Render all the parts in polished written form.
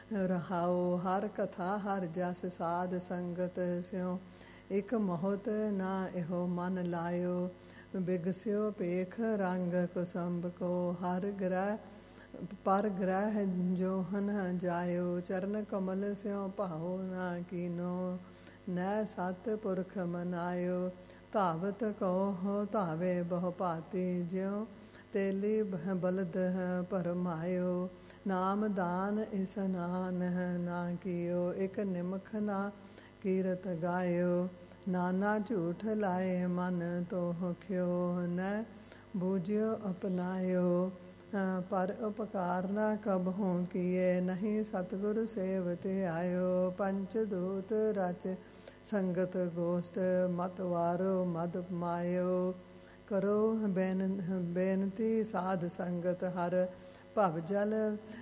ਰਹਾਉ ਹਰ ਕਥਾ ਹਰ ਜਸ ਸਾਧ ਸੰਗਤ ਸਿਉ, ਇਕ ਮੋਹਤ ਨਾ ਇਹੋ ਮਨ ਲਾਇਓ। ਬਿਗਸਿਓ ਪੇਖ ਰੰਗ ਕੁਸੰਭ ਕੋ, ਹਰ ਗ੍ਰਹਿ ਪਰ ਗ੍ਰਹਿ ਜੋਹਨ ਜਾਇਓ। ਚਰਨ ਕਮਲ ਸਿਉ ਭਾਉ ਨਾ ਕੀਨੋ, ਨੈ ਸਤ ਪੁਰਖ ਮਨਾਇਓ। ਧਾਵਤ ਕਉ ਧਾਵੇ ਬਹੁ ਭਾਤੀ, ਜਿਉ ਤੇਲੀ ਬਲਦ ਭਰਮਾਇਓ। ਨਾਮ ਦਾਨ ਇਸਨਾਨ ਨਾ ਕੀਓ, ਇਕ ਨਿਮਖ ਨਾ ਕੀਰਤ ਗਾਇਓ। ਨਾਨਾ ਝੂਠ ਲਾਏ ਮਨ ਤੋਹ ਖਿਓ, ਨੈ ਬੂਝਿਓ ਅਪਨਾਇਓ। ਪਰ ਉਪਕਾਰ ਨਾ ਕਬਹੂ ਕੀਏ, ਨਹੀਂ ਸਤਿਗੁਰ ਸੇਵ ਧਿਆਇਓ। ਪੰਚ ਦੂਤ ਰਚ ਸੰਗਤ ਗੋਸ਼ਟ, ਮਤ ਵਾਰੋ ਮਦ ਮਾਇਓ। ਕਰੋ ਬੇਨਤੀ ਸਾਧ ਸੰਗਤ ਹਰ, ਭਵ ਜਲ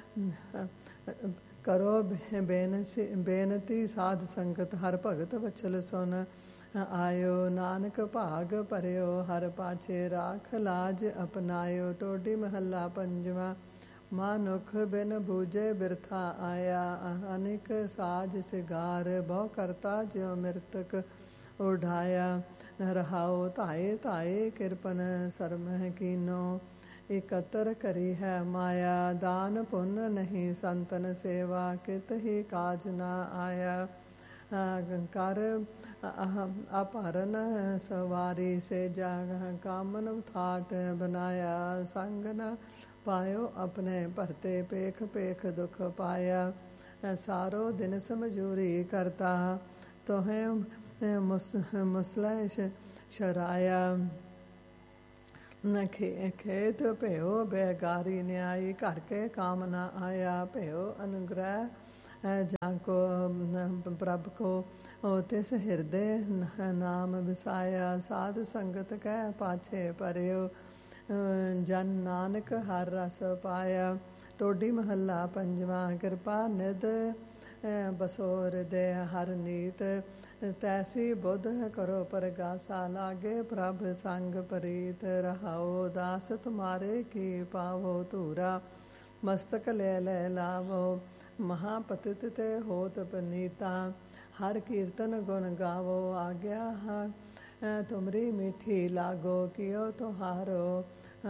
ਕਰੋ ਬੇਨਤੀ ਸਾਧ ਸੰਗਤ ਹਰ, ਭਗਤ ਵਚਲ ਸੁਨ ਆਇਓ। ਨਾਨਕ ਭਾਗ ਭਰਿਓ ਹਰ ਪਾਛੇ, ਰਾਖ ਲਾਜ ਅਪਨਾਇਓ। ਟੋਡੀ ਮਹੱਲਾ ਪੰਜਵਾਂ। ਮਨੁਖ ਬਿਨ ਬੂਝੇ ਬਿਰਥਾ ਆਇਆ, ਅਨੇਕ ਸਾਜ ਸਿਗਾਰ ਬਹੁ ਕਰਤਾ ਜਿਉ ਮਿਰਤਕ ਉਡਾਇਆ। ਰਹਾਉ ਧਾਏ ਧਾਏ ਕਿਰਪਨ ਸਰਮਹਿ ਕੀਨੋ, ਇਕਤਰ ਕਰੀ ਹੈ ਮਾਇਆ। ਦਾਨ ਪੁੰਨ ਨਹੀਂ ਸੰਤਨ ਸੇਵਾ, ਕਿਤ ਹੀ ਕਾਜ ਨਾ ਆਇਆ। ਕਰ ਅਪਹਰਨ ਸਵਾਰੀ, ਸੇ ਜਾ ਕਾਮਨ ਥਾਟ ਬਨਾਇਆ। ਸੰਗ ਨ ਪਾਇਓ ਆਪਣੇ ਭਰਤੇ, ਪੇਖ ਪੇਖ ਦੁਖ ਪਾਇਆ। ਸਾਰੋ ਦਿਨ ਸਮਝੂਰੀ ਕਰਤਾ, ਤੋਹੇ ਮੁਸਲੇ ਸ਼ਰਾਇਆ। ਖੇਤ ਭਿਓ ਬੈਗਾਰੀ ਨਿਆਈ, ਘਰ ਕੇ ਕਾਮ ਨਾ ਆਇਆ। ਭਿਓ ਅਨੁਗ੍ਰਹਿ ਜਾਂ ਕੋ ਪ੍ਰਭ ਕੋ, ਤਿਸ ਹਿਰਦੇ ਨਾਮ ਵਿਸਾਇਆ। ਸਾਧ ਸੰਗਤ ਕਹਿ ਪਾਛੇ ਪਰਿਓ, ਜਨ ਨਾਨਕ ਹਰ ਰਸ ਪਾਇਆ। ਟੋਡੀ ਮਹੱਲਾ ਪੰਜਵਾਂ। ਕਿਰਪਾ ਨਿਧ ਬਸੋਰ ਦੇ ਹਰ ਨੀਤ, ਤੈਸੀ ਬੁੱਧ ਕਰੋ ਪਰਗਾਸਾ। ਲਾਗੇ ਪ੍ਰਭ ਸੰਗ ਪ੍ਰੀਤ, ਰਹਾਉ ਦਾਸ ਤੁਮਾਰੇ ਕੀ ਪਾਵੋ ਧੂਰਾ। ਮਸਤਕ ਲੈ ਲੈ ਲਾਵੋ, ਮਹਾਪਤਿਤ ਤੇ ਹੋਤ ਪਨੀਤਾ। ਹਰ ਕੀਰਤਨ ਗੁਣ ਗਾਵੋ, ਆਗਿਆ ਤੁਮਰੀ ਮੀਠੀ ਲਾਗੋ। ਕਿਉ ਤੁਹਾਰੋ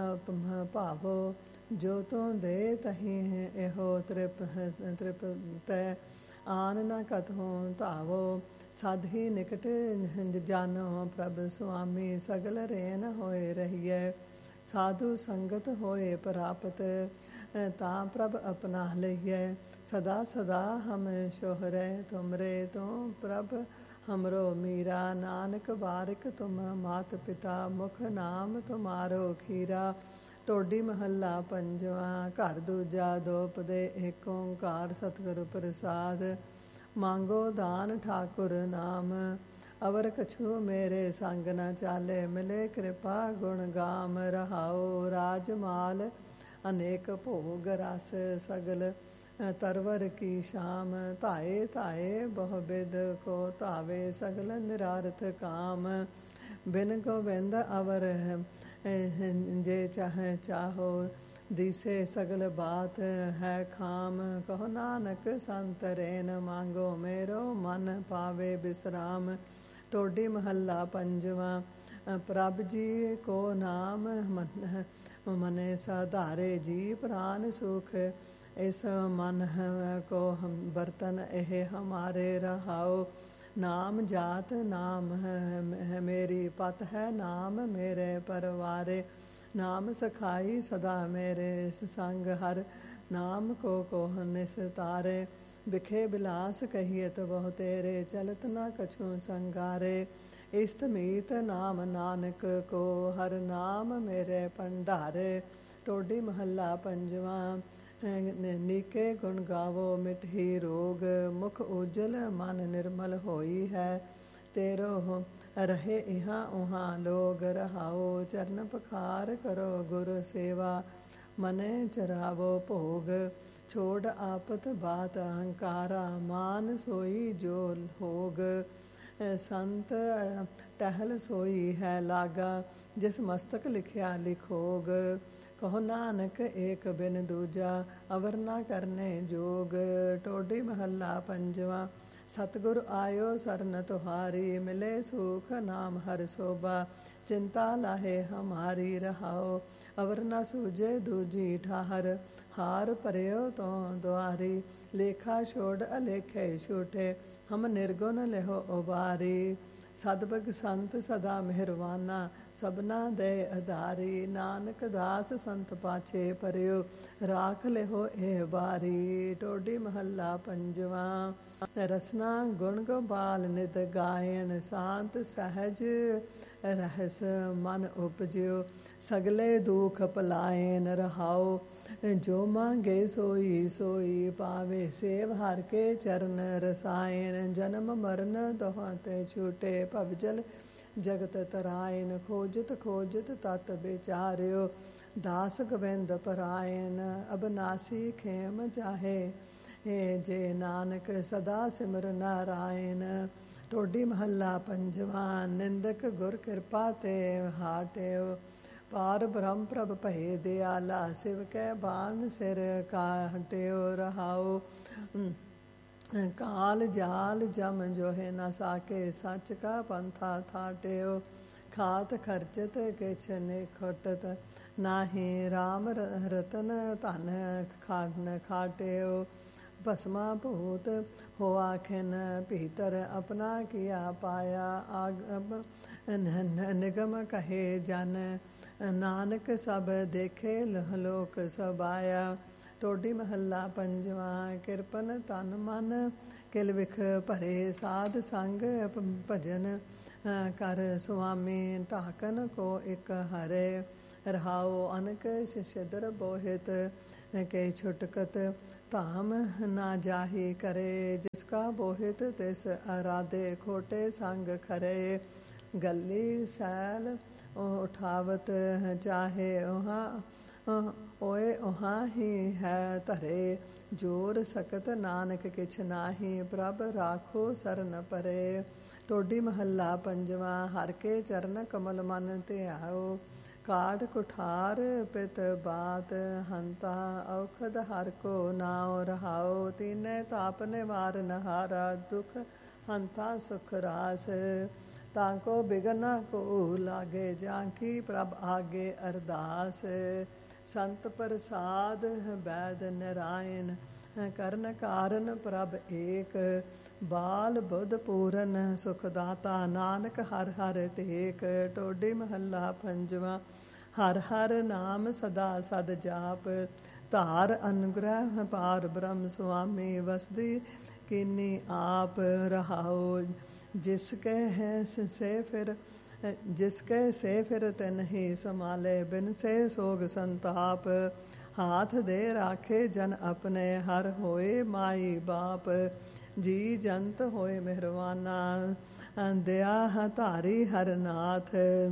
ਭਾਵੋ, ਜੋ ਤੂੰ ਦੇ ਤਹੀਂ ਇਹੋ ਤ੍ਰਿਪ ਤੈ। ਆਨ ਨ ਕਤਹੁ ਧਾਵੋ, ਸਦ ਹੀ ਨਿਕਟ ਜਾਨੋ। ਪ੍ਰਭ ਸੁਆਮੀ ਸਗਲ ਰੇਨ ਹੋਏ ਰਹੀਐ, ਸਾਧੂ ਸੰਗਤ ਹੋਏ ਪ੍ਰਾਪਤ। ਤਾਂ ਪ੍ਰਭ ਆਪਣਾ ਲਈਐ, ਸਦਾ ਸਦਾ ਹਮ ਸ਼ੋਹਰੈ। ਤੁਮਰੇ ਤੂੰ ਪ੍ਰਭ ਹਮਰੋ ਮੀਰਾ, ਨਾਨਕ ਬਾਰਿਕ ਤੁਮ ਮਾਤ ਪਿਤਾ। ਮੁਖ ਨਾਮ ਤੁਮਾਰੋ ਖੀਰਾ। ਟੋਡੀ ਮਹੱਲਾ ਪੰਜਵਾਂ। ਘਰ ਦੂਜਾ ਦੋਪਦੇ, ਏਕ ਓੰਕਾਰ ਸਤਿਗੁਰ ਪ੍ਰਸਾਦ। ਮੰਗੋ ਦਾਨ ਠਾਕੁਰ ਨਾਮ, ਅਵਰ ਕਛੂ ਮੇਰੇ ਸੰਗ ਨ ਚਾਲੇ। ਮਿਲੇ ਕਿਰਪਾ ਗੁਣ ਗਾਮ, ਰਹਾਉ ਰਾਜ ਮਾਲ ਅਨੇਕ ਭੋਗ ਰਸ। ਸਗਲ ਤਰਵਰ ਕੀ ਸ਼ਾਮ, ਧਾਏ ਧਾਏ ਬਹੁ ਬਿਦ ਕੋ ਧਾਵੇ। ਸਗਲ ਨਿਰਾਰਥ ਕਾਮ, ਬਿਨ ਗੋਬਿੰਦ ਅਵਰ ਜੇ ਚਾਹੇ ਚਾਹੋ। ਦਿਸੇ ਸਗਲ ਬਾਤ ਹੈ ਖਾਮ, ਕਹੋ ਨਾਨਕ ਸੰਤ ਰੇਨ। ਮੰਗੋ ਮੇਰੋ ਮਨ ਪਾਵੇ ਬਿਸਰਾਮ। ਟੋਡੀ ਮਹੱਲਾ ਪੰਜਵਾਂ। ਪ੍ਰਭ ਜੀ ਕੋ ਨਾਮ ਮਨੇ ਸਾਧਾਰੇ, ਜੀ ਪ੍ਰਾਨ ਸੁਖ ਇਸ ਮਨ ਕੋ ਬਰਤਨ ਇਹ ਹਮਾਰੇ। ਰਹਾਉ ਨਾਮ ਜਾਤ ਨਾਮ ਹੈ ਮੇਰੀ, ਪਤ ਹੈ ਨਾਮ ਮੇਰੇ ਪਰਵਾਰੇ। ਨਾਮ ਸਖਾਈ ਸਦਾ ਮੇਰੇ ਸੰਗ, ਹਰ ਨਾਮ ਕੋ ਕੋਹ ਨਿਸਤਾਰੇ। ਬਿਖੇ ਬਿਲਾਸ ਕਹੀਏ ਬਹੁ ਤੇਰੇ, ਚਲਤ ਨਾ ਕਛੂ ਸੰਗਾਰੇ। ਇਸ਼ਟ ਮੀਤ ਨਾਮ ਨਾਨਕ ਕੋ, ਹਰ ਨਾਮ ਮੇਰੇ ਭੰਡਾਰੇ। ਟੋਡੀ ਮਹੱਲਾ ਪੰਜਵਾਂ। ਨੀਕੇ ਗੁਣ ਗਾਵੋ ਮਿਟਹੀ ਰੋਗ, ਮੁਖ ਉਜਲ ਮਨ ਨਿਰਮਲ ਹੋਈ ਹੈ। ਤੇਰੋ ਰਹੇ ਇਹਾਂ ਉਹਾਂ ਲੋਗ, ਰਹਾਉ ਚਰਨ ਪਖਾਰ ਕਰੋ ਗੁਰ ਸੇਵਾ। ਮਨੇ ਚਰਾਵੋ ਭੋਗ, ਛੋੜ ਆਪਤ ਬਾਤ ਅਹੰਕਾਰਾ। ਮਾਨ ਸੋਈ ਜੋ ਹੋਗ, ਸੰਤ ਟਹਿਲ ਸੋਈ ਹੈ ਲਾਗਾ। ਜਿਸ ਮਸਤਕ ਲਿਖਿਆ ਲਿਖੋਗ, ਕਹੋ ਨਾਨਕ ਏਕ ਬਿਨ ਦੂਜਾ, ਅਵਰ ਨਾ ਕਰਨੇ ਜੋਗ। ਟੋਡੀ ਮਹੱਲਾ ਪੰਜਵਾ। ਸਤਿਗੁਰ ਆਇਓ ਸਰਨ ਤੁਹਾਰੀ, ਮਿਲੇ ਸੁਖ ਨਾਮ ਹਰਿ ਸੋਭਾ। ਚਿੰਤਾ ਲਾਹੇ ਹਮਾਰੀ ਰਹਾਓ, ਅਵਰ ਨਾ ਸੂਝੇ ਦੂਜੀ ਠਾਹਰ। ਹਾਰ ਭਰਿਓ ਤੋਂ ਦੁਆਰੀ, ਲੇਖਾ ਛੋੜ ਅਲੇਖੇ ਛੂਟੇ। ਹਮ ਨਿਰਗੁਣ ਲਿਹੋ ਉਬਾਰੀ, ਸਦਬਗ ਸੰਤ ਸਦਾ ਮਿਹਰਵਾਨਾ। ਸਭਨਾ ਦੇ ਆਧਾਰੀ, ਨਾਨਕ ਦਾਸ ਸੰਤ ਪਾਛੇ ਪਰਿਓ। ਰਾਖ ਲਿਹੋ ਇਹ ਬਾਰੀ। ਟੋਡੀ ਮਹੱਲਾ ਪੰਜਵਾ। ਰਸਨਾ ਗੁਣ ਗੋਬਾਲ ਨਿਤ ਗਾਇਨ, ਸ਼ਾਂਤ ਸਹਿਜ ਰਹਿਸ ਮਨ ਉਪਜਿਓ। ਸਗਲੇ ਦੁਖ ਪਲਾਇਨ ਰਹਾਓ, ਜੋ ਮੰਗੇ ਸੋਈ ਸੋਈ ਪਾਵੇ। ਸੇਵ ਹਰਿ ਕੇ ਚਰਨ ਰਸਾਇਨ, ਜਨਮ ਮਰਨ ਦੋਹਾਂ ਤੇ ਛੂਟੇ। ਭਵਜਲ ਜਗਤ ਤਰਾਇਨ, ਖੋਜਤ ਖੋਜਤ ਤਤ ਵਿਚਾਰਿਓ। ਦਾਸ ਗੋਬਿੰਦ ਪਰਾਇਨ, ਅਬਨਾਸੀ ਖੇਮ ਚਾਹੇ। ਜੇ ਨਾਨਕ ਸਦਾ ਸਿਮਰ ਨਾਰਾਇਣ। ਟੋਡੀ ਮਹੱਲਾ ਪੰਜਵਾ। ਨਿੰਦਕ ਗੁਰ ਕਿਰਪਾ ਤੇ ਹਾਟਿਓ, ਪਾਰ ਬ੍ਰਹਮ ਪ੍ਰਭ ਭਏ ਦਿਆਲਾ। ਸਿਵ ਕੈ ਬਾਣ ਸਿਰ ਕਾਟਿਓ ਰਹਾਓ, ਕਾਲ ਜਾਲ ਜਮ ਜੋਹੇ ਨਾ ਸਾਕੇ। ਸੱਚ ਕਾ ਪੰਥਾ ਥਾਟਿਓ, ਖਾਤ ਖਰਚਤ ਕਿਛ ਨਿਖਟਤ ਨਾਹੀ। ਰਾਮ ਰਤਨ ਧਨ ਖਾਟਿਓ, ਭਸਮਾ ਭੂਤ ਹੋਆ ਖਿਨ ਭੀਤਰ। ਆਪਣਾ ਕੀਆ ਪਾਇਆ, ਆਗਮ ਨਿਗਮ ਕਹੇ ਜਨ। ਨਾਨਕ ਸਭ ਦੇਖੇ ਲੋਕ ਸਬਾਇਆ। ਟੋਡੀ ਮਹੱਲਾ ਪੰਜਵਾ। ਕਿਰਪਨ ਤਨ ਮਨ ਕਿਲ ਵਿਖ ਭਰੇ, ਸਾਧ ਸੰਗ ਭਜਨ ਕਰ ਸੁਆਮੀ। ਢਾਕਨ ਕੋ ਇਕ ਹਰੇ, ਰਹਾਓ ਅਨਕ ਸਿਦਰ ਬੋਹਿਤ ਕੇ ਛੁਟਕਤ। ਧਾਮ ਨਾ ਜਾਹੀ ਕਰੇ, ਜਿਸ ਕਾ ਬੋਹਿਤ ਤਿਸ ਅਰਾਧੇ। ਖੋਟੇ ਸੰਗ ਖਰੇ, ਗੱਲੀ ਸੈਲ ਉਠਾਵਤ ਚਾਹੇ। ਓਏ ਉਹਾਂ ਹੀ ਹੈ ਧਰੇ, ਜੋਰ ਸਕਤ ਨਾਨਕ ਕਿਛ ਨਾਹੀ। ਪ੍ਰਭ ਰਾਖੋ ਸਰਨ ਪਰੇ। ਟੋਡੀ ਮਹੱਲਾ ਪੰਜਵਾ। ਹਰਿ ਕੇ ਚਰਨ ਕਮਲ ਮਨ ਧਿਆਓ, ਕਾਢ ਕੁਠਾਰ ਪਿਤ ਬਾਤ ਹੰਤਾ। ਔਖਦ ਹਰਿ ਕੋ ਨਾਉ ਰਹਾਓ, ਤੀਨੇ ਤਾਪ ਨਿਵਾਰਨ ਹਾਰਾ। ਦੁਖ ਹੰਤਾ ਸੁਖ ਰਾਸ, ਤਾਂਕੋ ਬਿਗਨ ਕੋ ਲਾਗੇ। ਜਾਂਕੀ ਪ੍ਰਭ ਆਗੇ ਅਰਦਾਸ। ਸੰਤ ਪ੍ਰਸਾਦ ਬੈਦ ਨਰਾਇਣ, ਕਰਨ ਕਾਰਨ ਪ੍ਰਭ ਏਕ। ਬਾਲ ਬੁੱਧ ਪੂਰਨ ਸੁਖ ਦਾਤਾ, ਨਾਨਕ ਹਰਿ ਹਰਿ ਟੇਕ। ਟੋਡੀ ਮਹੱਲਾ ਪੰਜਵਾ। ਹਰਿ ਹਰਿ ਨਾਮ ਸਦਾ ਸਦ ਜਾਪ, ਧਾਰ ਅਨੁਗ੍ਰਹਿ ਪਾਰ ਬ੍ਰਹਮ ਸੁਆਮੀ। ਵਸਦੀ ਕੀਨੀ ਆਪ ਰਹਾਓ, ਜਿਸ ਕੈ ਹੈ ਸੇ ਫਿਰ ਜਿਸ ਕੈ ਸੇ ਫਿਰ ਤਿਨ ਹੀ ਸੰਭਾਲੇ। ਬਿਨ ਸੇ ਸੋਗ ਸੰਤਾਪ, ਹਾਥ ਦੇ ਰਾਖੇ ਜਨ ਆਪਣੇ। ਹਰ ਹੋਏ ਮਾਈ ਬਾਪ, ਜੀ ਜੰਤ ਹੋਏ ਮਿਹਰਵਾਨਾ। ਦਇਆ ਧਾਰੀ ਹਰਿ ਨਾਥ,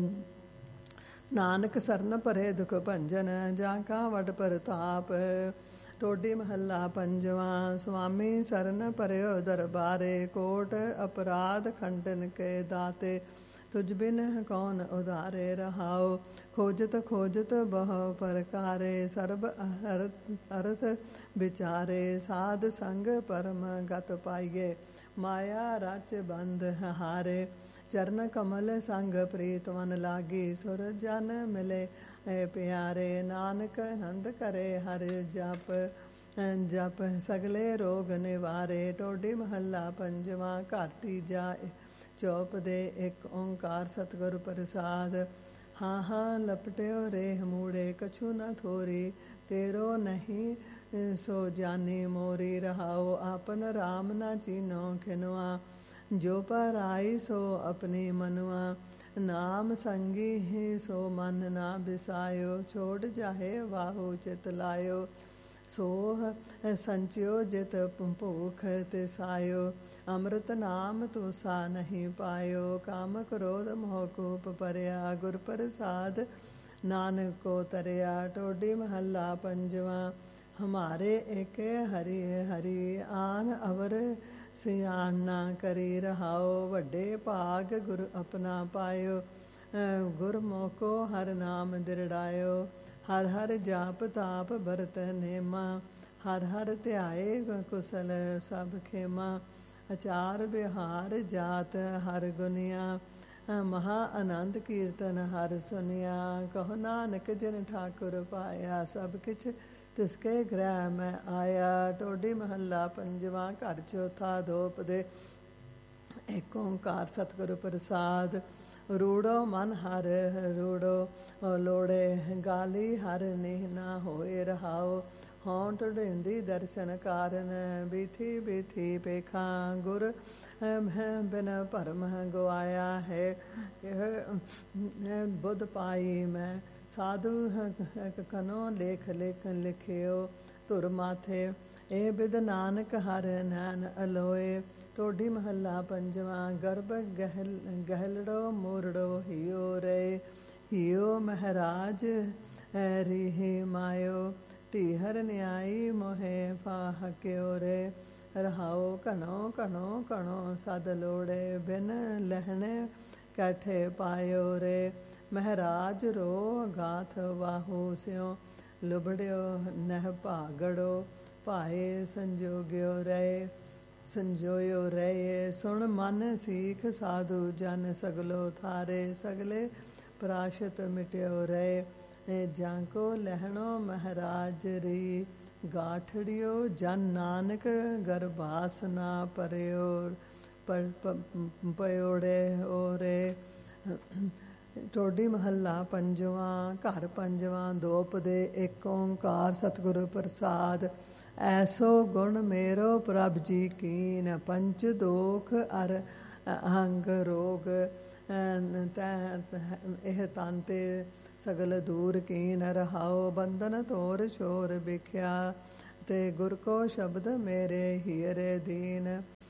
ਨਾਨਕ ਸਰਨ ਭਰੇ ਦੁਖ ਭੰਜਨ। ਜਾਂ ਕਾ ਵਡ ਪ੍ਰਤਾਪ। ਟੋਡੀ ਮਹੱਲਾ ਪੰਜਵਾ। ਸੁਆਮੀ ਸਰਨ ਭਰਿਓ ਦਰਬਾਰੇ, ਕੋਟ ਅਪਰਾਧ ਖੰਡਨ ਕੇ ਦਾਤੇ। ਤੁਝ ਬਿਨ ਕੌਣ ਉਧਾਰੇ ਰਹਾਓ, ਖੋਜਤ ਖੋਜਤ ਬਹੁ ਪ੍ਰਕਾਰੇ। ਸਰਬ ਅਰਥ ਵਿਚਾਰੇ, ਸਾਧ ਸੰਗ ਪਰਮ ਗਤ ਪਾਈਏ। ਮਾਇਆ ਰਚ ਬੰਧ ਹਾਰੇ, ਚਰਨ ਕਮਲ ਸੰਗ ਪ੍ਰੀਤ ਮਨ ਲਾਗੀ। ਸੁਰ ਜਨ ਮਿਲੇ ਪਿਆਰੇ, ਨਾਨਕ ਆਨੰਦ ਕਰੇ ਹਰਿ ਜਪ। ਜਪ ਸਗਲੇ ਰੋਗ ਨਿਵਾਰੇ। ਟੋਡੀ ਮਹੱਲਾ ਪੰਜਵਾ। ਘਰ ਤੀਜਾ। ਚੌਪ ਦੇ ਇੱਕ ਓੰਕਾਰ ਸਤਿਗੁਰ ਪ੍ਰਸਾਦ। ਹਾਂ ਹਾਂ ਲਪਟਿਓ ਰੇ ਮੂੜੇ, ਕਛੂ ਨ ਥੋਰੀ। ਤੇਰੋ ਨਹੀਂ ਸੋ ਜਾਨੀ ਮੋਰੀ ਰਹਾਓ। ਆਪਨ ਰਾਮ ਨਾ ਚੀਨੋ ਖਿਨਵਾ, ਜੋ ਪਰ ਆਈ ਸੋ ਆਪਣੀ ਮਨਵਾ। ਨਾਮ ਸੰਗੀ ਹੀ ਸੋ ਮਨ ਨਾ ਬਿਸਾਇਓ, ਛੋੜ ਜਾਹੇ ਵਾਹੂ ਚਿਤ ਲਾਇਓ। ਸੋਹ ਸੰਚਿਓ ਜਿਤ ਭੂਖ ਤਿਸਾਇਓ, ਅੰਮ੍ਰਿਤ ਨਾਮ ਤੁਸਾ ਨਹੀਂ ਪਾਇਓ। ਕਾਮ ਕ੍ਰੋਧ ਮੋਹ ਕੂਪ ਪਰਿਆ, ਗੁਰ ਪ੍ਰਸਾਦ ਨਾਨਕ ਕੋ ਤਰਿਆ। ਟੋਡੀ ਮਹੱਲਾ ਪੰਜਵਾ। ਹਮਾਰੇ ਏਕੇ ਹਰੀ ਹਰੀ, ਆਨ ਅਵਰ ਸਿਆਣਾ ਕਰੀ ਰਹਾਓ। ਵੱਡੇ ਭਾਗ ਗੁਰ ਆਪਣਾ ਪਾਇਓ, ਗੁਰਮੁਖੋ ਹਰ ਨਾਮ ਦਿਰੜਾਇਓ। ਹਰ ਹਰ ਜਾਪ ਤਾਪ ਬਰਤ ਨੇਮਾ। ਹਰ ਹਰ ਧਿਆਏ ਕੁਸਲ ਸਭ ਖੇਮਾ। ਅਚਾਰ ਵਿਹਾਰ ਜਾਤ ਹਰ ਗੁਨੀਆ। ਮਹਾ ਆਨੰਦ ਕੀਰਤਨ ਹਰ ਸੁਨਿਆ। ਕਹੋ ਨਾਨਕ ਜਿਨ ਠਾਕੁਰ ਪਾਇਆ। ਸਭ ਕਿਛ ਤਿਸਕੇ ਗ੍ਰਹਿ ਮੈਂ ਆਇਆ। ਟੋਡੀ ਮਹੱਲਾ ਪੰਜਵਾਂ। ਘਰ ਚੌਥਾ। ਦੋਪ ਦੇ। ਏਕ ਓੰਕਾਰ ਸਤਿਗੁਰੂ ਪ੍ਰਸਾਦ। ਰੂੜੋ ਮਨ ਹਰ ਰੂੜੋ ਲੋੜੇ। ਗਾਲੀ ਹਰ ਨਿਹ ਨਾ ਹੋਏ ਰਹਾਓ। ਹੋਂ ਢੁੰਢਿੰਦੀ ਦਰਸ਼ਨ ਕਾਰਨ। ਬੀਠੀ ਬੀਠੀ ਪੇਖਾਂ ਗੁਰ ਬਿਨ ਭਰਮ ਗਵਾਇਆ ਹੈ। ਇਹ ਬੁੱਧ ਪਾਈ ਮੈਂ ਸਾਧੂ ਕਨੋ ਲੇਖ ਲਿਖਿਓ ਧੁਰ ਮਾਥੇ। ਇਹ ਬਿਦ ਨਾਨਕ ਹਰ ਨੈਣ ਅਲੋਏ। ਟੋਡੀ ਮਹੱਲਾ ਪੰਜਵਾਂ। ਗਰਭ ਗਹਿਲੜੋ ਮੂਰੜੋ ਹਿਓ ਰੇ। ਹਿਓ ਮਹਾਰਾਜ ਰਿਹੀ ਮਾਇਓ। ਢੀਹਰ ਨਿਆਈ ਮੋਹੇ ਫਾਹਕਿਓ ਰੇ। ਰਹਾਓ ਘਣੋ ਘਣੋ ਘਣੋ ਸਦ ਲੋੜੇ। ਬਿਨ ਲਹਿਣੇ ਕੈਠੇ ਪਾਇਓ ਰੇ। ਮਹਾਰਾਜ ਰੋ ਗਾਥ ਵਾਹੂ ਸਿਓ। ਲੁਬੜਿਓ ਨਹਿ ਭਾਗੜੋ ਭਾਏ ਸੰਜੋਗਿਓ ਰਹੇ। ਸੰਜੋਇਓ ਰਹੇ। ਸੁਣ ਮਨ ਸੀਖ ਸਾਧੂ ਜਨ ਸਗਲੋ ਥਾਰੇ। ਸਗਲੇ ਪ੍ਰਾਸ਼ਤ ਮਿਟਿਓ ਰਹੇ। ਜਾਂਕੋ ਲਹਿਣੋ ਮਹਾਰਾਜ ਰੀ। ਗਾਠੜਿਓ ਜਨ ਨਾਨਕ ਗਰਭਾਸ ਨਾ ਪਰਿਓ ਪਇਓੜੇ ਓਰੇ। ਟੋਡੀ ਮਹੱਲਾ ਪੰਜਵਾਂ। ਘਰ ਪੰਜਵਾਂ। ਦੋਪ ਦੇ। ਏਕ ਓੰਕਾਰ ਸਤਿਗੁਰੂ ਪ੍ਰਸਾਦ। ਐਸੋ ਗੁਣ ਮੇਰੋ ਪ੍ਰਭ ਜੀ ਕੀਨ। ਪੰਚ ਦੋਖ ਅਰ ਅਹੰਗ ਰੋਗ। ਇਹ ਤਨ ਤੇ ਸਗਲ ਦੂਰ ਕੀਨ। ਰਹਾਓ ਬੰਧਨ ਤੋਰ ਛੋਰ ਵਿਖਿਆ। ਤੇ ਗੁਰ ਕੋ ਸ਼ਬਦ ਮੇਰੇ ਹੀਰੇ ਦੀਨ।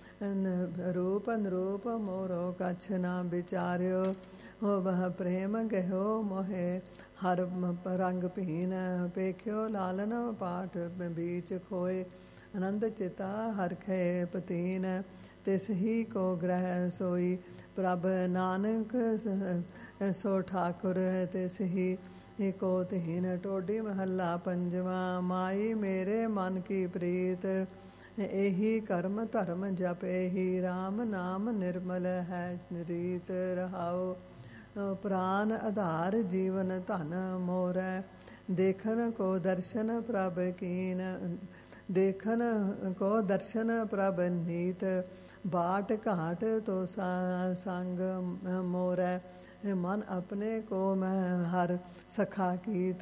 ਰੂਪ ਅਨਰੂਪ ਮੋਰੋ ਕਛ ਨਾ ਵਿਚਾਰਿਓ। ਹੋ ਵਹ ਪ੍ਰੇਮ ਗਹਿਓ ਮੋਹੇ ਹਰ ਰੰਗ ਭੀਨ। ਪੇਖਿਓ ਲਾਲਨ ਪਾਠ ਬੀਚ ਖੋਏ। ਆਨੰਦ ਚਿਤਾ ਹਰਖੇ ਪਤੀਨ। ਤਿਸ ਹੀ ਕੋ ਗ੍ਰਹਿ ਸੋਈ ਪ੍ਰਭ ਨਾਨਕ। ਸੋ ਠਾਕੁਰ ਤਿਸ ਹੀ ਕੋ ਤੀਨ। ਟੋਡੀ ਮਹੱਲਾ ਪੰਜਵਾਂ। ਮਾਈ ਮੇਰੇ ਮਨ ਕੀ ਪ੍ਰੀਤ। ਇਹੀ ਕਰਮ ਧਰਮ ਜਪ। ਇਹੀ ਰਾਮ ਨਾਮ ਨਿਰਮਲ ਹੈ ਰੀਤ। ਰਹਾਓ ਪ੍ਰਾਨ ਆਧਾਰ ਜੀਵਨ ਧਨ ਮੋਰੈ। ਦੇਖਨ ਕੋ ਦਰਸ਼ਨ ਪ੍ਰਭ ਕੀਨ। ਦੇਖਨ ਕੋ ਦਰਸ਼ਨ ਪ੍ਰਭ ਨੀਤ। ਬਾਟ ਘਾਟ ਤੋ ਸੰਗ ਮੋਰੈ। ਮਨ ਆਪਣੇ ਕੋ ਮੈਂ ਹਰ ਸਖਾ ਕੀਤ।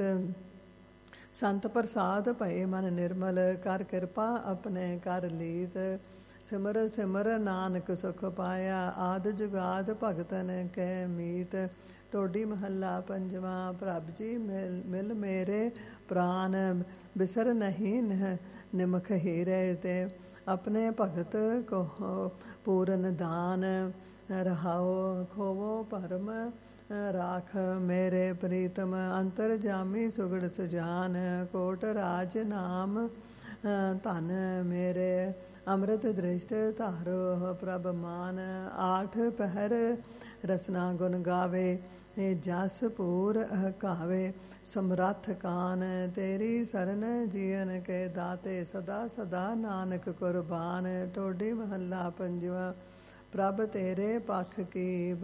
ਸੰਤ ਪ੍ਰਸਾਦ ਭਏ ਮਨ ਨਿਰਮਲ। ਕਰ ਕਿਰਪਾ ਆਪਣੇ ਕਰ ਲੀਤ। ਸਿਮਰ ਸਿਮਰ ਨਾਨਕ ਸੁਖ ਪਾਇਆ। ਆਦ ਜੁਗਾਦ ਭਗਤਨ ਕੈ ਮੀਤ। ਟੋਡੀ ਮਹੱਲਾ ਪੰਜਵਾਂ। ਪ੍ਰਭ ਜੀ ਮਿਲ ਮੇਰੇ ਪ੍ਰਾਨ। ਬਿਸਰ ਨਹੀਂ ਨਿਮਖ ਹੀਰੇ ਤੇ। ਆਪਣੇ ਭਗਤ ਕੋ ਪੂਰਨ ਦਾਨ। ਰਹਾਓ ਖੋਵੋ ਭਰਮ ਰਾਖ ਮੇਰੇ ਪ੍ਰੀਤਮ। ਅੰਤਰ ਜਾਮੀ ਸੁਗੜ ਸੁਜਾਨ। ਕੋਟ ਰਾਜ ਨਾਮ ਧਨ ਮੇਰੇ। ਅੰਮ੍ਰਿਤ ਦ੍ਰਿਸ਼ਟ ਧਾਰੋ ਪ੍ਰਭ ਮਾਨ। ਆਠ ਪਹਿਰ ਰਸਨਾ ਗੁਣ ਗਾਵੇ। ਜਸ ਪੂਰ ਕਾਵੇ ਸਮਰੱਥ ਕਾਨ। ਤੇਰੀ ਸਰਨ ਜੀਵਨ ਕੇ ਦਾਤੇ। ਸਦਾ ਸਦਾ ਨਾਨਕ ਕੁਰਬਾਨ। ਟੋਡੀ ਮਹੱਲਾ ਪੰਜਵਾਂ। ਪ੍ਰਭ ਤੇਰੇ ਪਖ ਕੀ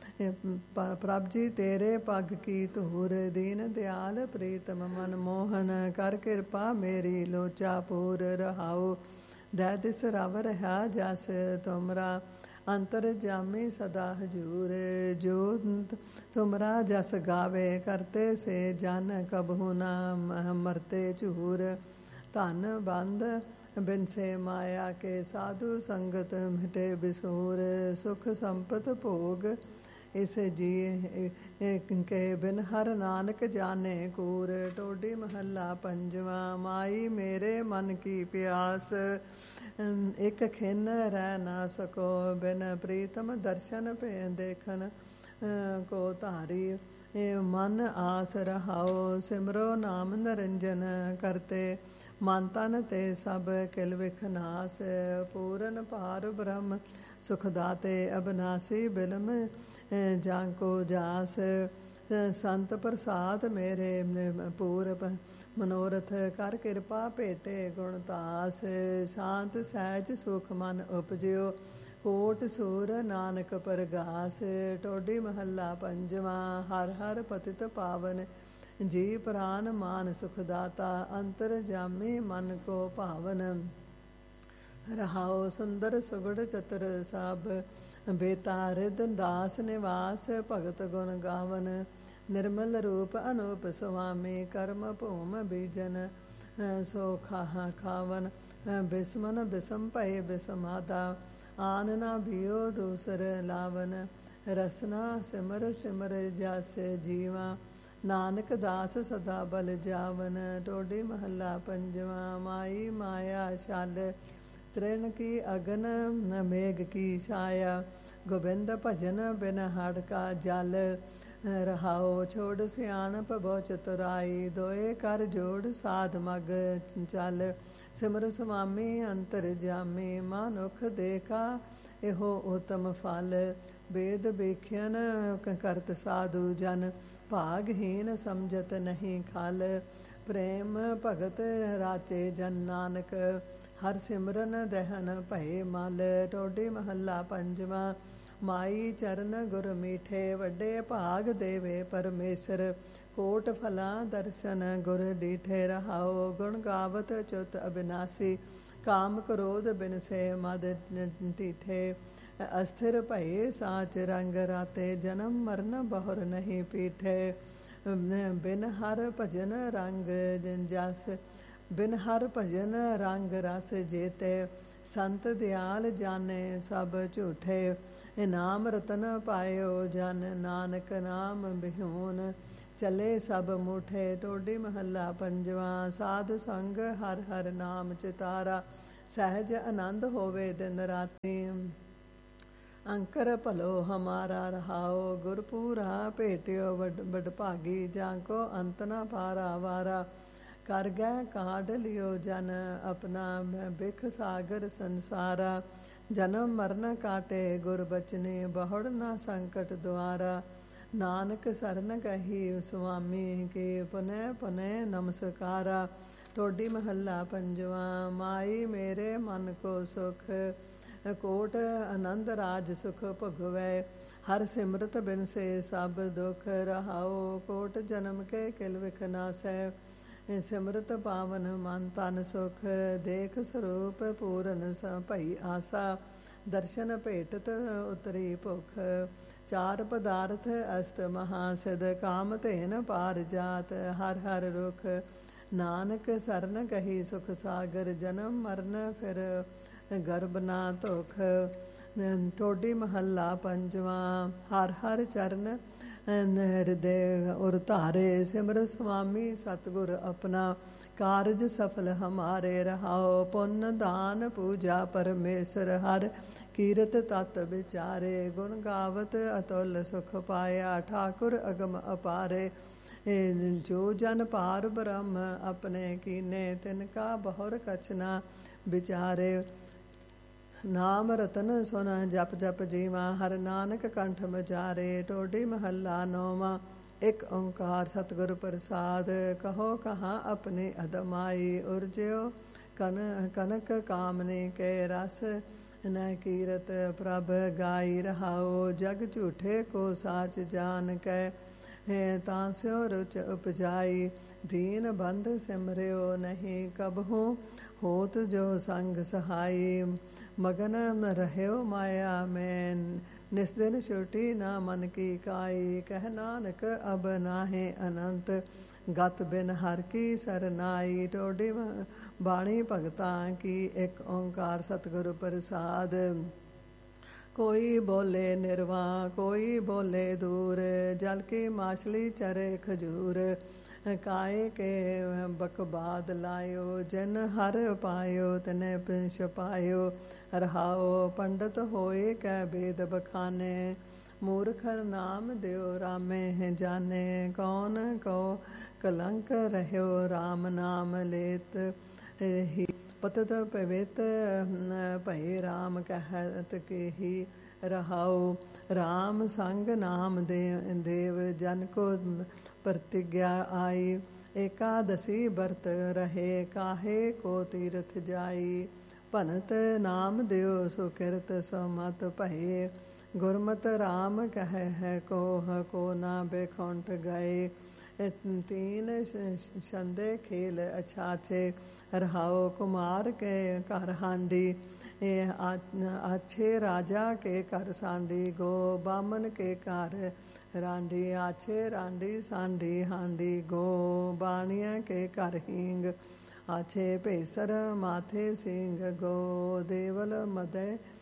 ਪ੍ਰਭ ਜੀ ਤੇਰੇ ਪਗ ਕੀ ਧੂਰ। ਦੀਨ ਦਿਆਲ ਪ੍ਰੀਤਮ ਮਨ ਮੋਹਨ। ਕਰ ਕਿਰਪਾ ਮੇਰੀ ਲੋਚਾ ਪੂਰ। ਰਹਾਓ ਦੈ ਦਿਸ ਰਵ ਰਹਾ ਜਸ ਤੁਮਰਾ। ਅੰਤਰ ਜਾਮੀ ਸਦਾ ਹਜੂਰ। ਜੋ ਤੁਮਰਾ ਜਸ ਗਾਵੇ ਕਰਤੇ ਸੇ ਜਨ ਕਬਹੂ ਨਾ ਮਰਤੇ ਝੂਰ। ਧਨ ਬੰਦ ਬਿਨਸੇ ਮਾਇਆ ਕੇ। ਸਾਧੂ ਸੰਗਤ ਮਿਟੇ ਬਿਸੂਰ। ਸੁਖ ਸੰਪਤ ਭੋਗ ਇਸ ਜੀ ਕੇ। ਬਿਨ ਹਰ ਨਾਨਕ ਜਾਣੇ ਕੂਰ। ਟੋਡੀ ਮਹੱਲਾ ਪੰਜਵਾਂ। ਮਾਈ ਮੇਰੇ ਮਨ ਕੀ ਪਿਆਸ। ਇੱਕ ਖਿਨ ਰਹਿ ਨਾ ਸਕੋ। ਬਿਨ ਪ੍ਰੀਤਮ ਦਰਸ਼ਨ ਭੇ ਦੇਖਨ ਕੋ ਧਾਰੀ। ਮਨ ਆਸ ਰਹਾਓ। ਸਿਮਰੋ ਨਾਮ ਨਿਰੰਜਨ ਕਰਤੇ। ਮਨ ਤਨ ਤੇ ਸਭ ਕਿਲ ਵਿਖ ਨਾਸ। ਪੂਰਨ ਭਾਰ ਬ੍ਰਹਮ ਸੁਖ ਦਾਤੇ। ਅਬਨਾਸੀ ਬਿਲਮ ਜਾਂ ਕੋ ਜਾਸ। ਸੰਤ ਪ੍ਰਸਾਦ ਮੇਰੇ ਪੂਰਬ ਮਨੋਰਥ ਕਰ ਕਿਰਪਾ ਭੇਟੇ ਗੁਣ ਤਾਸ ਸ਼ਾਂਤ ਸਹਿਜ ਸੁਖ ਮਨ ਉਪਜਿਓ ਕੋਟ ਸੂਰ ਨਾਨਕ ਪਰਗਾਸ ਟੋਡੀ ਮਹੱਲਾ ਪੰਜਵਾਂ ਹਰ ਹਰ ਪਤਿਤ ਪਾਵਨ ਜੀ ਪ੍ਰਾਨ ਮਾਨ ਸੁਖ ਦਾਤਾ ਅੰਤਰ ਜਾਮੀ ਮਨ ਕੋ ਭਾਵਨ ਰਹਾਓ ਸੁੰਦਰ ਸੁਗੜ ਚਤਰ ਸਭ ਬੇਤਾ ਰਿਦ ਦਾਸ ਨਿਵਾਸ ਭਗਤ ਗੁਣ ਗਾਵਨ ਨਿਰਮਲ ਰੂਪ ਅਨੂਪ ਸੁਆਮੀ ਕਰਮ ਭੂਮ ਬੀਜਨ ਸੋ ਖਾਹਾ ਖਾਵਨ ਬਿਸਮਨ ਬਿਸਮ ਭਏ ਬਿਸਮਾਦਾ ਆਨ ਨਾ ਭੀਓ ਦੂਸਰ ਲਾਵਨ ਰਸਨਾ ਸਿਮਰ ਸਿਮਰ ਜਸ ਜੀਵਾ ਨਾਨਕ ਦਾਸ ਸਦਾ ਬਲ ਜਾਵਨ ਟੋਡੀ ਮਹੱਲਾ ਪੰਜਵਾਂ ਮਾਈ ਮਾਇਆ ਛਲ ਤ੍ਰਿਣ ਕੀ ਅਗਨ ਮੇਘ ਕੀ ਛਾਇਆ ਗੋਬਿੰਦ ਭਜਨ ਬਿਨ ਹੜ ਕਾ ਜਲ ਰਹਾਓ ਛੋੜ ਸਿਆਣਪ ਬਹੁ ਚਤੁਰਾਈ ਦੋਏ ਕਰ ਜੋੜ ਸਾਧ ਮਗ ਚੱਲ ਸਿਮਰ ਸੁਆਮੀ ਅੰਤਰ ਜਾਮੀ ਮਾਨੁਖ ਦੇਖਾ ਇਹੋ ਉਤਮ ਫਲ ਵੇਦ ਵੇਖਿਆਨ ਕਰਤ ਸਾਧੂ ਜਨ ਭਾਗਹੀਨ ਸਮਝਤ ਨਹੀਂ ਖਲ ਪ੍ਰੇਮ ਭਗਤ ਰਾਚੇ ਜਨ ਨਾਨਕ ਹਰ ਸਿਮਰਨ ਦਹਨ ਭਏ ਮਲ ਟੋਡੀ ਮਹੱਲਾ ਪੰਜਵਾਂ ਮਾਈ ਚਰਨ ਗੁਰ ਮੀਠੇ ਵੱਡੇ ਭਾਗ ਦੇਵੇ ਪਰਮੇਸ਼ਰ ਕੋਟ ਫਲਾਂ ਦਰਸ਼ਨ ਗੁਰ ਡੀਠੇ ਰਹਾਓ ਗੁਣ ਗਾਵਤ ਚੁਤ ਅਬਿਨਾਸੀ ਕਾਮ ਕ੍ਰੋਧ ਬਿਨਸੇ ਮਦ ਢੀਠੇ ਅਸਥਿਰ ਭਏ ਸਾਚ ਰੰਗ ਰਾਤੇ ਜਨਮ ਮਰਨ ਬਹੁਰ ਨਹੀਂ ਪੀਠੇ ਬਿਨ ਹਰ ਭਜਨ ਰੰਗ ਜਸ ਬਿਨ ਹਰ ਭਜਨ ਰੰਗ ਰਸ ਜੇਤੇ ਸੰਤ ਦਿਆਲ ਜਾਣੇ ਸਭ ਝੂਠੇ ਇਨਾਮ ਰਤਨ ਪਾਇਓ ਜਨ ਨਾਨਕ ਨਾਮ ਬਿਹੂਨ ਚਲੇ ਸਭ ਮੁਠੇ ਟੋਡੀ ਮਹੱਲਾ ਪੰਜਵਾਂ ਸਾਧ ਸੰਗ ਹਰ ਹਰ ਨਾਮ ਚਿਤਾਰਾ ਸਹਿਜ ਆਨੰਦ ਹੋਵੇ ਦਿਨ ਰਾਤੀ ਅੰਕਰ ਭਲੋ ਹਮਾਰਾ ਰਹਾਓ ਗੁਰਪੂਰਾ ਭੇਟਿਓ ਵਡ ਭਾਗੀ ਜਾਂ ਕੋ ਅੰਤ ਨਾ ਪਾਰਾ ਵਾਰਾ ਕਰ ਗੈ ਕਾਢ ਲਿਓ ਜਨ ਆਪਣਾ ਬਿਖ ਸਾਗਰ ਸੰਸਾਰਾ ਜਨਮ ਮਰਨ ਕਾਟੇ ਗੁਰ ਬਚਨੇ ਬਹੁੜ ਨਾ ਸੰਕਟ ਦੁਆਰਾ ਨਾਨਕ ਸਰਨ ਕਹੀ ਸੁਆਮੀ ਕੇ ਪੁਨੈ ਪੁਨੈ ਨਮਸਕਾਰਾ ਟੋਡੀ ਮਹੱਲਾ ਪੰਜਵਾਂ ਮਾਈ ਮੇਰੇ ਮਨ ਕੋ ਸੁਖ ਕੋਟ ਆਨੰਦ ਰਾਜ ਸੁਖ ਭਗਵੈ ਹਰ ਸਿਮਰਤ ਬਿਨ ਸੇ ਸਭ ਦੁਖ ਰਹਾਓ ਕੋਟ ਜਨਮ ਕੇ ਕਿਲ ਵਿਖ ਨਾਸੈ ਸਿਮਰਤ ਪਾਵਨ ਮਨ ਤਨ ਸੁਖ ਦੇਖ ਸਰੂਪ ਪੂਰਨ ਭਈ ਆਸਾ ਦਰਸ਼ਨ ਭੇਟਤ ਉਤਰੀ ਭੁਖ ਚਾਰ ਪਦਾਰਥ ਅਸ਼ਟ ਮਹਾਸਿਧ ਕਾਮ ਧੇਨ ਪਾਰ ਜਾਤ ਹਰ ਹਰ ਰੁਖ ਨਾਨਕ ਸਰਨ ਕਹੀ ਸੁਖ ਸਾਗਰ ਜਨਮ ਮਰਨ ਫਿਰ ਗਰਭ ਨਾ ਧੋਖ ਟੋਡੀ ਮਹੱਲਾ ਪੰਜਵਾਂ ਹਰ ਹਰ ਚਰਨ ਹਿਰਦੇ ਉਰ ਧਾਰੇ ਸਿਮਰ ਸੁਆਮੀ ਸਤਿਗੁਰ ਆਪਣਾ ਕਾਰਜ ਸਫਲ ਹਮਾਰੇ ਰਹਾਓ ਪੁੰਨ ਦਾਨ ਪੂਜਾ ਪਰਮੇਸ਼ਰ ਹਰ ਕੀਰਤ ਤਤ ਵਿਚਾਰੇ ਗੁਣ ਗਾਵਤ ਅਤੁਲ ਸੁਖ ਪਾਇਆ ਠਾਕੁਰ ਅਗਮ ਅਪਾਰੇ ਜੋ ਜਨ ਪਾਰ ਬ੍ਰਹਮ ਆਪਣੇ ਕੀਨੇ ਤਿਨ ਕਾ ਬਹੁਰ ਕਛ ਨਾ ਵਿਚਾਰੇ ਨਾਮ ਰਤਨ ਸੁਨ ਜਪ ਜਪ ਜੀਵਾ ਹਰ ਨਾਨਕ ਕੰਠ ਮਜਾਰੇ ਟੋਡੀ ਮਹੱਲਾ ਨੌਵਾਂ ਇੱਕ ਓੰਕਾਰ ਸਤਿਗੁਰ ਪ੍ਰਸਾਦ ਕਹੋ ਕਹਾਂ ਆਪਣੇ ਅਦਮਾਈ ਉਰਜਿਓ ਕਨਕ ਕਾਮਨੇ ਕੇ ਰਸ ਨ ਕੀਰਤ ਪ੍ਰਭ ਗਾਈ ਰਹਾਓ ਜਗ ਝੂਠੇ ਕੋ ਸਾਚ ਜਾਨ ਕੈ ਤਾਂ ਸਿਓ ਰੁਚ ਉਪਜਾਈ ਦੀਨ ਬੰਧ ਸਿਮਰਿਓ ਨਹੀਂ ਕਬਹੂ ਹੋਤ ਜੋ ਸੰਗ ਸਹਾਈ ਮਗਨ ਨ ਰਹਿਓ ਮਾਇਆ ਮੈਂ ਨਿਸ ਦਿਨ ਛੁਟੀ ਨਾ ਮਨ ਕੀ ਕਾਈ ਕਹਿ ਨਾਨਕ ਅਬ ਨਾਹੇ ਅਨੰਤ ਗਤ ਬਿਨ ਹਰ ਕੀ ਸਰਨਾਈ ਟੋਡੀ ਬਾਣੀ ਭਗਤਾਂ ਕੀ ਇੱਕ ਓੰਕਾਰ ਸਤਿਗੁਰ ਪ੍ਰਸਾਦ ਕੋਈ ਬੋਲੇ ਨਿਰਵਾ ਕੋਈ ਬੋਲੇ ਦੂਰ ਜਲ ਕੀ ਮਾਛਲੀ ਚਰੇ ਖਜੂਰ ਕਾਏ ਕੇ ਬਕਬਾਦ ਲਾਇਓ ਜਿਨ ਹਰ ਪਾਇਓ ਤਨੇ ਪਿੰਛ ਪਾਇਓ ਰਹਾਓ ਪੰਡਤ ਹੋਏ ਕੈ ਬੇਦ ਬਖਾਨੇ ਮੂਰਖ ਨਾਮ ਦਿਓ ਰਾਮੇ ਜਾਣੇ ਕੌਣ ਕੋ ਕਲੰਕ ਰਹਿਓ ਰਾਮ ਨਾਮ ਲੇਤ ਹੀ ਪਤਤ ਪਵਿੱਤ ਭਏ ਰਾਮ ਕਹਿਤ ਕੇਹੀ रहाओ। राम संग नाम देव जन को प्रतिज्ञा आई। एकादशी व्रत रहे काहे को तीर्थ जाई। भनत नाम देव सुकृत समत भये। गुरमत राम कह है को ना बेखुंट गए। तीन छंदे खेल अछाछे। रहाओ कुमार के घर हांडी। आछे राजा के घर सांडी। गो बामन के घर रांडी। आछे रांडी सांडी हांडी। गो बाणिया के घर हींग। आछे पेसर माथे सिंह। गो देवल मदय